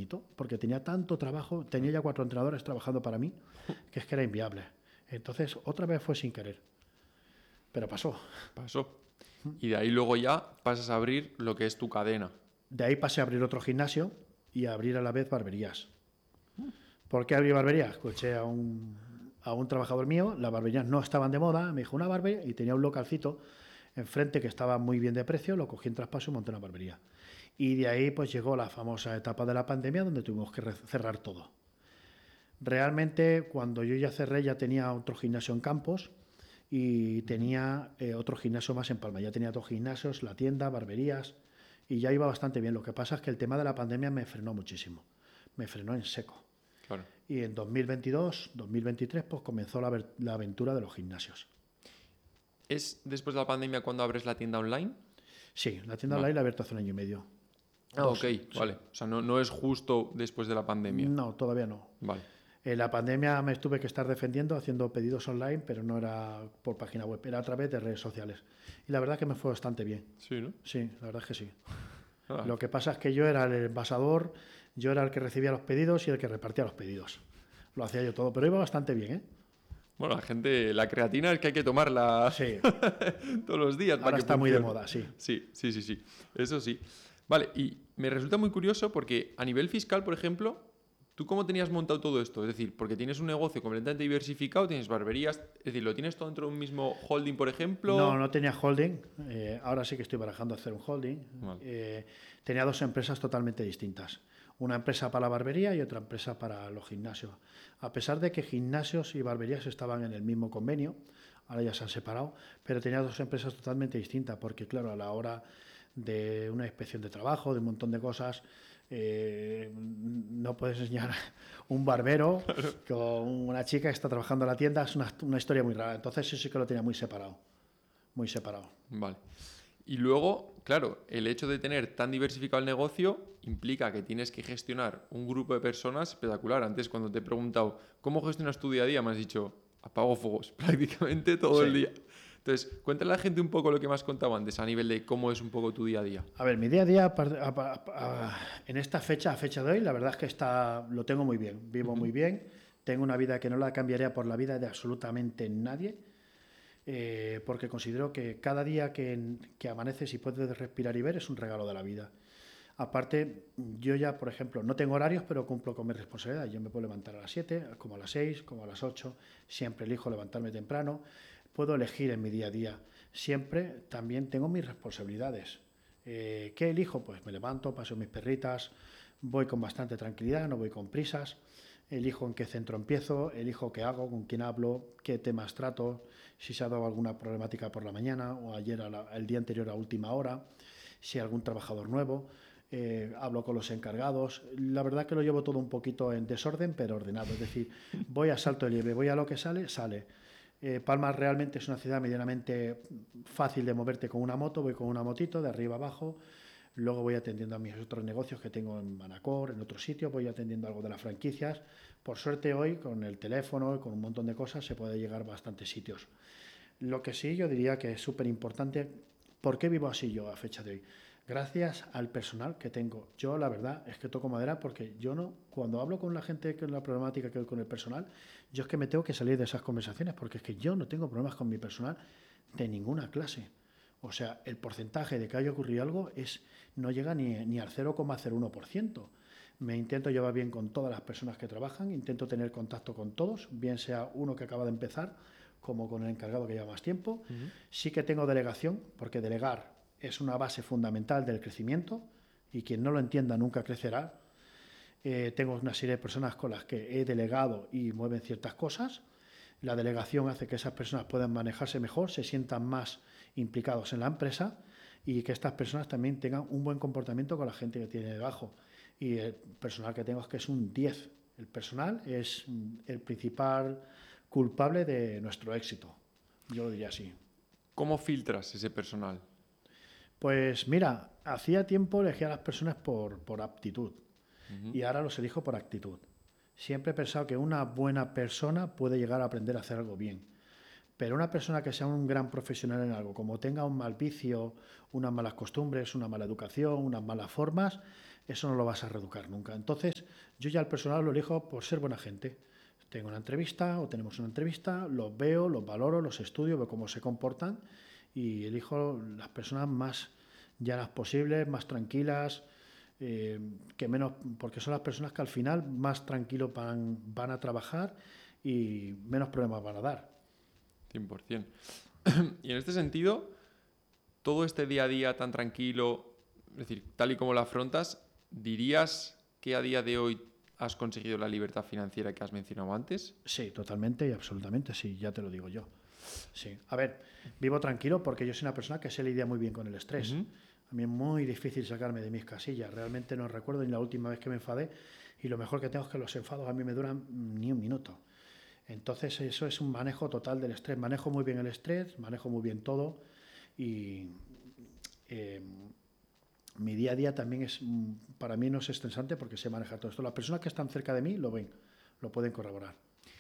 pequeñito, porque tenía tanto trabajo, tenía ya 4 entrenadores trabajando para mí, que es que era inviable. Entonces, otra vez fue sin querer, pero pasó. Pasó. Y de ahí luego ya pasas a abrir lo que es tu cadena. De ahí pasé a abrir otro gimnasio y a abrir a la vez barberías. ¿Por qué abrí barberías? Escuché a un trabajador mío, las barberías no estaban de moda, me dijo una barbería y tenía un localcito enfrente que estaba muy bien de precio, lo cogí en traspaso y monté una barbería. Y de ahí pues llegó la famosa etapa de la pandemia donde tuvimos que cerrar todo. Realmente cuando yo ya cerré ya tenía otro gimnasio en Campos y tenía otro gimnasio más en Palma. Ya tenía 2 gimnasios, la tienda, barberías y ya iba bastante bien. Lo que pasa es que el tema de la pandemia me frenó muchísimo, me frenó en seco. Claro. Y en 2022, 2023 pues comenzó la aventura de los gimnasios. ¿Es después de la pandemia cuando abres la tienda online? Sí, la tienda Vale. online la he abierto hace 1 año y medio. Ah, ok, Sí. vale. O sea, no es justo después de la pandemia. No, todavía no. Vale. En la pandemia me tuve que estar defendiendo haciendo pedidos online, pero no era por página web, era a través de redes sociales. Y la verdad que me fue bastante bien. Sí, ¿no? Sí, la verdad es que sí. Ah, Lo que pasa es que yo era el envasador, yo era el que recibía los pedidos y el que repartía los pedidos. Lo hacía yo todo, pero iba bastante bien, ¿eh? Bueno, la gente, la creatina es que hay que tomarla Sí. todos los días para Ahora que está muy de funcione. moda, sí. Sí. Eso sí. Vale, y me resulta muy curioso porque a nivel fiscal, por ejemplo, ¿tú cómo tenías montado todo esto? Es decir, porque tienes un negocio completamente diversificado, tienes barberías, es decir, ¿lo tienes todo dentro de un mismo holding, por ejemplo? No tenía holding. Ahora sí que estoy barajando hacer un holding. Vale. Tenía 2 empresas totalmente distintas. Una empresa para la barbería y otra empresa para los gimnasios. A pesar de que gimnasios y barberías estaban en el mismo convenio, ahora ya se han separado, pero tenía 2 empresas totalmente distintas, porque claro, a la hora de una inspección de trabajo, de un montón de cosas, no puedes enseñar un barbero con una chica que está trabajando en la tienda, es una historia muy rara. Entonces eso sí que lo tenía muy separado. Muy separado. Vale. Y luego, claro, el hecho de tener tan diversificado el negocio implica que tienes que gestionar un grupo de personas espectacular. Antes, cuando te he preguntado cómo gestionas tu día a día, me has dicho apago fuegos prácticamente todo el día. Entonces, cuéntale a la gente un poco lo que me has contado antes a nivel de cómo es un poco tu día a día. A ver, mi día a día en esta fecha, a fecha de hoy, la verdad es que lo tengo muy bien. Vivo muy bien. Tengo una vida que no la cambiaría por la vida de absolutamente nadie. Porque considero que cada día que amaneces y puedes respirar y ver es un regalo de la vida. Aparte, yo ya, por ejemplo, no tengo horarios, pero cumplo con mi responsabilidad. Yo me puedo levantar a las 7, como a las 6, como a las 8. Siempre elijo levantarme temprano. Puedo elegir en mi día a día. Siempre también tengo mis responsabilidades. ¿Qué elijo? Pues me levanto, paso mis perritas, voy con bastante tranquilidad, no voy con prisas. Elijo en qué centro empiezo, elijo qué hago, con quién hablo, qué temas trato, si se ha dado alguna problemática por la mañana o ayer el día anterior a última hora, si hay algún trabajador nuevo, hablo con los encargados. La verdad que lo llevo todo un poquito en desorden, pero ordenado. Es decir, voy a salto de liebre, voy a lo que sale, sale. Palma realmente es una ciudad medianamente fácil de moverte con una moto, voy con una motito de arriba abajo. Luego voy atendiendo a mis otros negocios que tengo en Manacor, en otro sitio, voy atendiendo algo de las franquicias. Por suerte hoy, con el teléfono y con un montón de cosas, se puede llegar a bastantes sitios. Lo que sí yo diría que es súper importante, ¿por qué vivo así yo a fecha de hoy? Gracias al personal que tengo. Yo la verdad es que toco madera porque yo no, cuando hablo con la gente con la problemática que hay con el personal, yo es que me tengo que salir de esas conversaciones porque es que yo no tengo problemas con mi personal de ninguna clase. O sea, el porcentaje de que haya ocurrido algo no llega ni al 0,01%. Me intento llevar bien con todas las personas que trabajan, intento tener contacto con todos, bien sea uno que acaba de empezar como con el encargado que lleva más tiempo. Sí que tengo delegación, porque delegar es una base fundamental del crecimiento y quien no lo entienda nunca crecerá. Tengo una serie de personas con las que he delegado y mueven ciertas cosas. La delegación hace que esas personas puedan manejarse mejor, se sientan más implicados en la empresa y que estas personas también tengan un buen comportamiento con la gente que tiene debajo. Y el personal que tengo es que es un 10. El personal es el principal culpable de nuestro éxito. Yo lo diría así. ¿Cómo filtras ese personal? Pues mira, hacía tiempo elegía a las personas por aptitud y ahora los elijo por actitud. Siempre he pensado que una buena persona puede llegar a aprender a hacer algo bien. Pero una persona que sea un gran profesional en algo, como tenga un mal vicio, unas malas costumbres, una mala educación, unas malas formas, eso no lo vas a reeducar nunca. Entonces, yo ya al personal lo elijo por ser buena gente. Tengo una entrevista o tenemos una entrevista, los veo, los valoro, los estudio, veo cómo se comportan y elijo las personas más llanas posibles, más tranquilas, que menos, porque son las personas que al final más tranquilos van a trabajar y menos problemas van a dar. 100%. Y en este sentido, todo este día a día tan tranquilo, es decir, tal y como lo afrontas, ¿dirías que a día de hoy has conseguido la libertad financiera que has mencionado antes? Sí, totalmente y absolutamente, sí, ya te lo digo yo. Sí. A ver, vivo tranquilo porque yo soy una persona que se lidia muy bien con el estrés. Ujú. A mí es muy difícil sacarme de mis casillas. Realmente no recuerdo ni la última vez que me enfadé y lo mejor que tengo es que los enfados a mí me duran ni un minuto. Entonces eso es un manejo total del estrés. Manejo muy bien el estrés, manejo muy bien todo y eh, mi día a día también es, para mí no es estresante porque sé manejar todo esto. Las personas que están cerca de mí lo ven, lo pueden corroborar.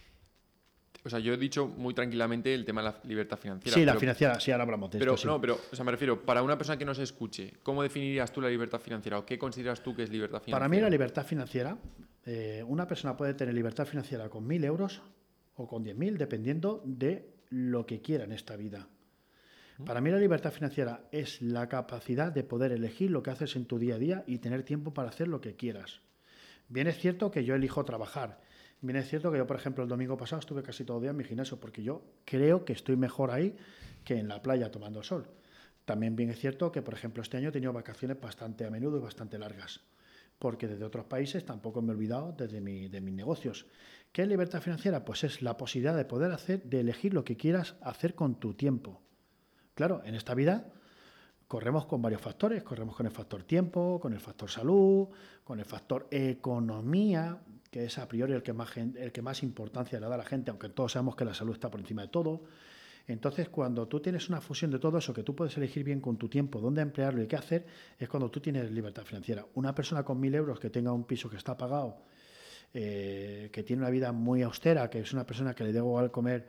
O sea, yo he dicho muy tranquilamente el tema de la libertad financiera. Sí, la financiera, sí, ahora hablamos de Pero esto, sí. no, pero, o sea, me refiero, para una persona que no se escuche, ¿cómo definirías tú la libertad financiera o qué consideras tú que es libertad financiera? Para mí la libertad financiera, una persona puede tener libertad financiera con 1.000 euros o con 10.000, dependiendo de lo que quiera en esta vida. Para mí la libertad financiera es la capacidad de poder elegir lo que haces en tu día a día y tener tiempo para hacer lo que quieras. Bien es cierto que yo elijo trabajar. Bien es cierto que yo, por ejemplo, el domingo pasado estuve casi todo el día en mi gimnasio porque yo creo que estoy mejor ahí que en la playa tomando el sol. También bien es cierto que, por ejemplo, este año he tenido vacaciones bastante a menudo y bastante largas, porque desde otros países tampoco me he olvidado de mis negocios. ¿Qué es libertad financiera? Pues es la posibilidad de poder hacer, de elegir lo que quieras hacer con tu tiempo. Claro, en esta vida corremos con varios factores, corremos con el factor tiempo, con el factor salud, con el factor economía, que es a priori el que más importancia le da a la gente, aunque todos sabemos que la salud está por encima de todo. Entonces, cuando tú tienes una fusión de todo eso, que tú puedes elegir bien con tu tiempo dónde emplearlo y qué hacer, es cuando tú tienes libertad financiera. Una persona con 1.000 euros que tenga un piso que está pagado, que tiene una vida muy austera, que es una persona que le da igual comer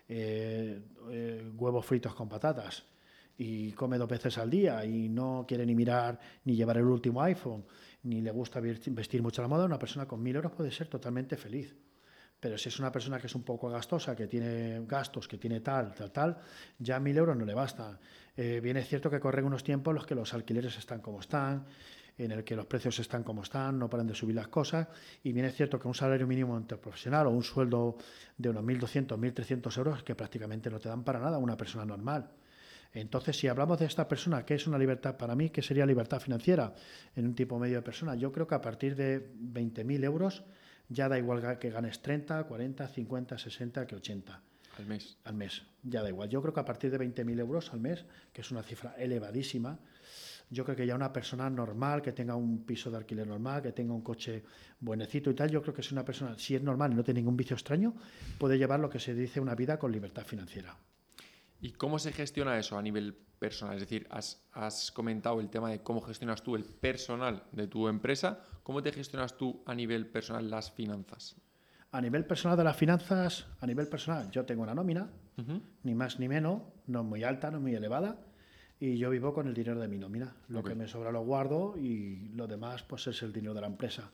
huevos fritos con patatas y come 2 veces al día y no quiere ni mirar ni llevar el último iPhone, ni le gusta vestir mucho la moda, una persona con 1.000 euros puede ser totalmente feliz. Pero si es una persona que es un poco gastosa, que tiene gastos, que tiene tal, ya 1.000 euros no le basta. Bien es cierto que corren unos tiempos en los que los alquileres están como están, en el que los precios están como están, no paran de subir las cosas, y bien es cierto que un salario mínimo interprofesional o un sueldo de unos 1.200, 1.300 euros que prácticamente no te dan para nada a una persona normal. Entonces, si hablamos de esta persona, ¿qué es una libertad para mí? ¿Qué sería libertad financiera en un tipo medio de persona? Yo creo que a partir de 20.000 euros ya da igual que ganes 30, 40, 50, 60 que 80. Al mes. Al mes, ya da igual. Yo creo que a partir de 20.000 euros al mes, que es una cifra elevadísima, yo creo que ya una persona normal, que tenga un piso de alquiler normal, que tenga un coche buenecito y tal, yo creo que es una persona, si es normal y no tiene ningún vicio extraño, puede llevar lo que se dice una vida con libertad financiera. ¿Y cómo se gestiona eso a nivel personal? Es decir, has comentado el tema de cómo gestionas tú el personal de tu empresa. ¿Cómo te gestionas tú a nivel personal las finanzas? A nivel personal de las finanzas, a nivel personal, yo tengo una nómina, Ujú. ni más ni menos, no es muy alta, no es muy elevada, y yo vivo con el dinero de mi nómina. Lo Ok. que me sobra lo guardo y lo demás pues es el dinero de la empresa.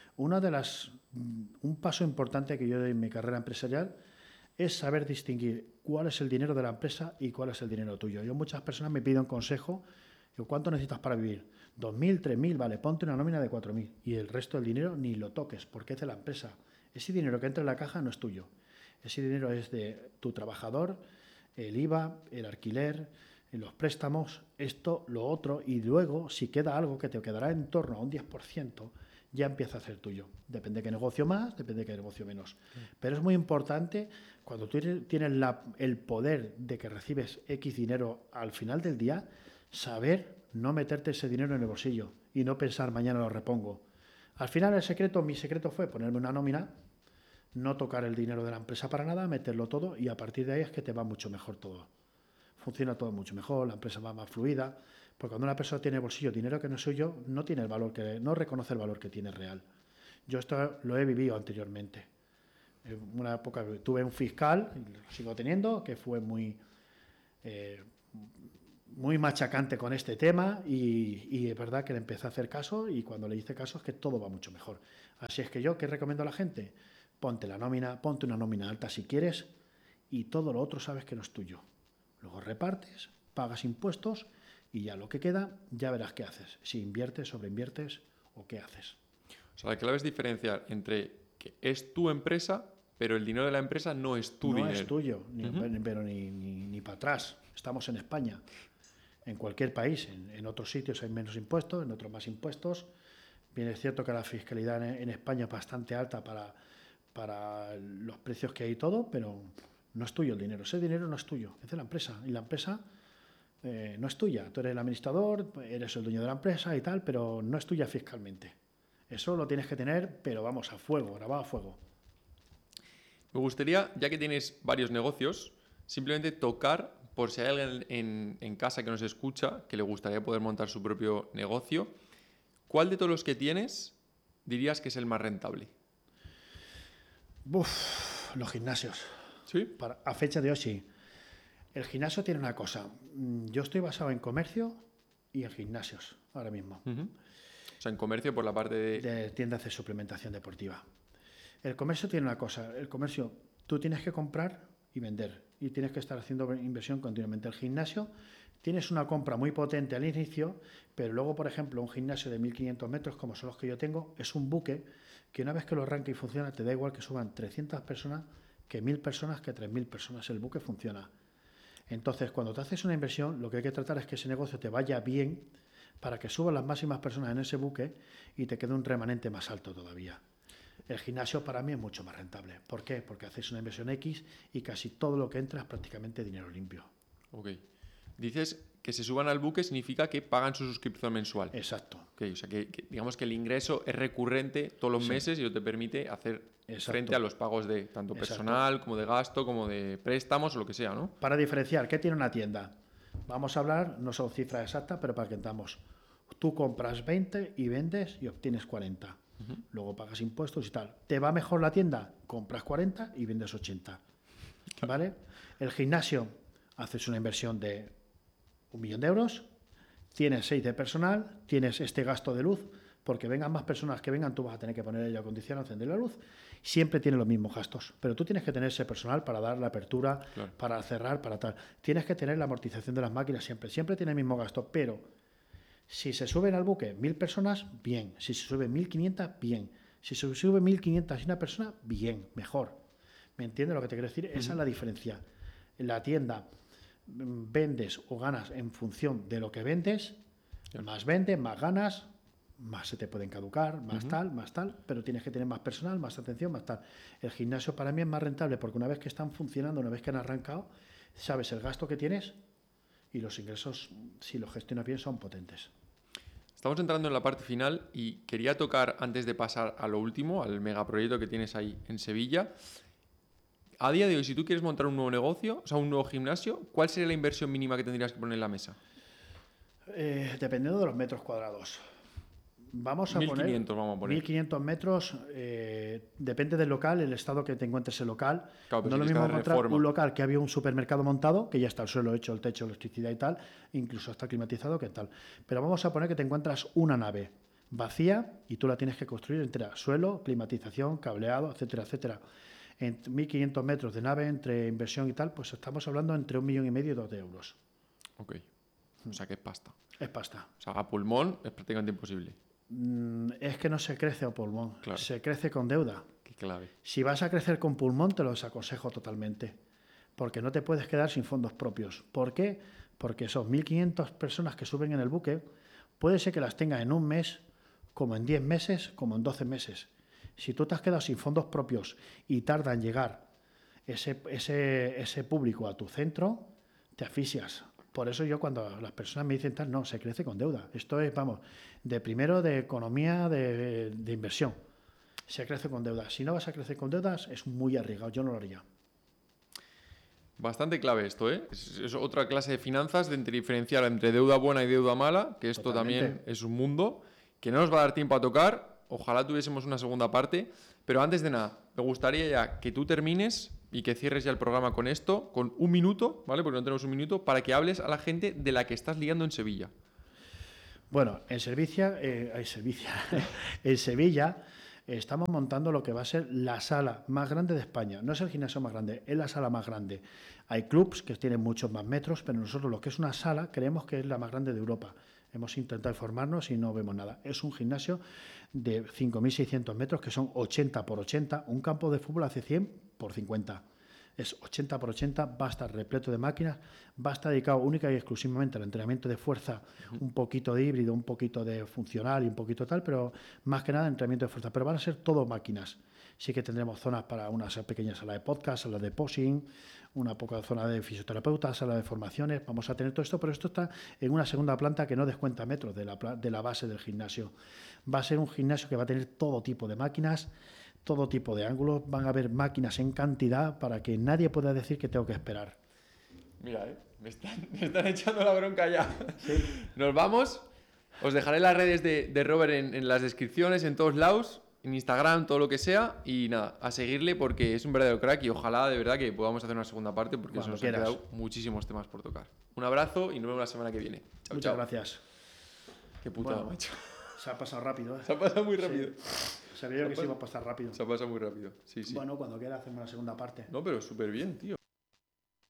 Un paso importante que yo doy en mi carrera empresarial es saber distinguir cuál es el dinero de la empresa y cuál es el dinero tuyo. Yo muchas personas me piden consejo, digo, ¿cuánto necesitas para vivir? 2.000, 3.000, vale, ponte una nómina de 4.000 y el resto del dinero ni lo toques porque es de la empresa. Ese dinero que entra en la caja no es tuyo. Ese dinero es de tu trabajador, el IVA, el alquiler, los préstamos, esto, lo otro, y luego, si queda algo que te quedará en torno a un 10%, ya empieza a ser tuyo. Depende de qué negocio más, depende de qué negocio menos. Pero es muy importante, cuando tú tienes el poder de que recibes X dinero al final del día, saber no meterte ese dinero en el bolsillo y no pensar mañana lo repongo. Al final mi secreto fue ponerme una nómina, no tocar el dinero de la empresa para nada, meterlo todo y a partir de ahí es que te va mucho mejor todo. Funciona todo mucho mejor, la empresa va más fluida, porque cuando una persona tiene bolsillo dinero que no es suyo, no tiene el valor no reconoce el valor que tiene real. Yo esto lo he vivido anteriormente. En una época tuve un fiscal, y lo sigo teniendo, que fue muy muy machacante con este tema y es verdad que le empecé a hacer caso y cuando le hice caso es que todo va mucho mejor. Así es que yo, ¿qué recomiendo a la gente? Ponte una nómina alta si quieres y todo lo otro sabes que no es tuyo. Luego repartes, pagas impuestos y ya lo que queda, ya verás qué haces. Si inviertes, sobreinviertes o qué haces. O sea, la clave es diferenciar entre que es tu empresa, pero el dinero de la empresa no es tu dinero. No es tuyo, pero ni para atrás. Estamos en España. En cualquier país, en otros sitios hay menos impuestos, en otros más impuestos. Bien, es cierto que la fiscalidad en España es bastante alta para los precios que hay y todo, pero no es tuyo el dinero. Ese dinero no es tuyo, es de la empresa. Y la empresa no es tuya. Tú eres el administrador, eres el dueño de la empresa y tal, pero no es tuya fiscalmente. Eso lo tienes que tener, pero vamos, a fuego, grabado a fuego. Me gustaría, ya que tienes varios negocios, simplemente tocar, por si hay alguien en casa que nos escucha, que le gustaría poder montar su propio negocio, ¿cuál de todos los que tienes dirías que es el más rentable? Los gimnasios. ¿Sí? A fecha de hoy sí. El gimnasio tiene una cosa. Yo estoy basado en comercio y en gimnasios ahora mismo. O sea, en comercio por la parte de tiendas de suplementación deportiva. El comercio tiene una cosa. El comercio, tú tienes que comprar y vender. Y tienes que estar haciendo inversión continuamente. El gimnasio, tienes una compra muy potente al inicio, pero luego, por ejemplo, un gimnasio de 1.500 metros, como son los que yo tengo, es un buque que una vez que lo arranca y funciona, te da igual que suban 300 personas, que 1.000 personas, que 3.000 personas. El buque funciona. Entonces, cuando te haces una inversión, lo que hay que tratar es que ese negocio te vaya bien para que suban las máximas personas en ese buque y te quede un remanente más alto todavía. El gimnasio para mí es mucho más rentable. ¿Por qué? Porque haces una inversión X y casi todo lo que entra es prácticamente dinero limpio. Ok. Dices que se suban al buque significa que pagan su suscripción mensual. Exacto. Okay, o sea que digamos que el ingreso es recurrente todos los meses y eso te permite hacer frente a los pagos de tanto personal como de gasto, como de préstamos o lo que sea, ¿no? Para diferenciar, ¿qué tiene una tienda? Vamos a hablar, no son cifras exactas, pero para que entendamos. Tú compras 20 y vendes y obtienes 40. Luego pagas impuestos y tal. ¿Te va mejor la tienda? Compras 40 y vendes 80. ¿Vale? El gimnasio, haces una inversión de 1.000.000 de euros, tienes 6 de personal, tienes este gasto de luz, porque vengan más personas que vengan, tú vas a tener que poner aire acondicionado, encender la luz, siempre tiene los mismos gastos, pero tú tienes que tener ese personal para dar la apertura, claro, para cerrar, para tal. Tienes que tener la amortización de las máquinas siempre tiene el mismo gasto, pero si se suben al buque 1.000 personas, bien. Si se suben 1.500, bien. Si se sube 1.500 y una persona, bien, mejor. ¿Me entiendes lo que te quiero decir? Esa es la diferencia. En la tienda vendes o ganas en función de lo que vendes, más vendes, más ganas, más se te pueden caducar, más tal, pero tienes que tener más personal, más atención, más tal. El gimnasio para mí es más rentable porque una vez que están funcionando, una vez que han arrancado, sabes el gasto que tienes y los ingresos, si los gestionas bien, son potentes. Estamos entrando en la parte final y quería tocar, antes de pasar a lo último, al megaproyecto que tienes ahí en Sevilla. A día de hoy, si tú quieres montar un nuevo negocio, o sea, un nuevo gimnasio, ¿cuál sería la inversión mínima que tendrías que poner en la mesa? Dependiendo de los metros cuadrados. Vamos a 1.500 vamos a poner. 1.500 metros, depende del local, el estado que te encuentres el local. Claro, no es lo mismo encontrar un local que había un supermercado montado, que ya está el suelo hecho, el techo, electricidad y tal, incluso está climatizado, que tal. Pero vamos a poner que te encuentras una nave vacía y tú la tienes que construir entera. Suelo, climatización, cableado, etcétera, etcétera. En 1.500 metros de nave, entre inversión y tal, pues estamos hablando entre 1,5 millones y 2 de euros. Ok. O sea que es pasta. Es pasta. O sea, a pulmón es prácticamente imposible. Es que no se crece a pulmón, claro, se crece con deuda. Qué clave. Si vas a crecer con pulmón, te lo desaconsejo totalmente, porque no te puedes quedar sin fondos propios. ¿Por qué? Porque esos 1.500 personas que suben en el buque, puede ser que las tengas en un mes, como en 10 meses, como en 12 meses. Si tú te has quedado sin fondos propios y tarda en llegar ese público a tu centro, te asfixias. Por eso yo cuando las personas me dicen tal, no, se crece con deuda. Esto es, vamos, de primero de economía de inversión. Se crece con deuda. Si no vas a crecer con deudas, es muy arriesgado. Yo no lo haría. Bastante clave esto, ¿eh? Es otra clase de finanzas, de diferenciar entre deuda buena y deuda mala, que esto totalmente también es un mundo que no nos va a dar tiempo a tocar. Ojalá tuviésemos una segunda parte. Pero antes de nada, me gustaría ya que tú termines y que cierres ya el programa con esto, con un minuto, ¿vale? Porque no tenemos un minuto, para que hables a la gente de la que estás liando en Sevilla. Bueno, en Sevilla estamos montando lo que va a ser la sala más grande de España. No es el gimnasio más grande, es la sala más grande. Hay clubs que tienen muchos más metros, pero nosotros lo que es una sala creemos que es la más grande de Europa. Hemos intentado informarnos y no vemos nada. Es un gimnasio de 5.600 metros, que son 80 por 80. Un campo de fútbol hace 100 por 50. Es 80 por 80, va a estar repleto de máquinas, va a estar dedicado única y exclusivamente al entrenamiento de fuerza, un poquito de híbrido, un poquito de funcional y un poquito tal, pero más que nada entrenamiento de fuerza. Pero van a ser todo máquinas. Sí que tendremos zonas para una pequeña sala de podcast, sala de posing, una poca zona de fisioterapeuta, sala de formaciones. Vamos a tener todo esto, pero esto está en una segunda planta que no descuenta metros de la base del gimnasio. Va a ser un gimnasio que va a tener todo tipo de máquinas, todo tipo de ángulos, van a haber máquinas en cantidad para que nadie pueda decir que tengo que esperar. Mira, me están echando la bronca ya. ¿Sí? Nos vamos. Os dejaré las redes de Robert en las descripciones, en todos lados, en Instagram, todo lo que sea. Y nada, a seguirle porque es un verdadero crack y ojalá de verdad que podamos hacer una segunda parte porque se nos han quedado muchísimos temas por tocar. Un abrazo y nos vemos la semana que viene. Chao, Muchas gracias. Qué putada, macho. Se ha pasado rápido, ¿eh? Se ha pasado muy rápido. Sí. Sabía yo que se iba a pasar rápido. Se ha pasado muy rápido, sí. Bueno, cuando quiera hacemos la segunda parte. No, pero súper bien, tío.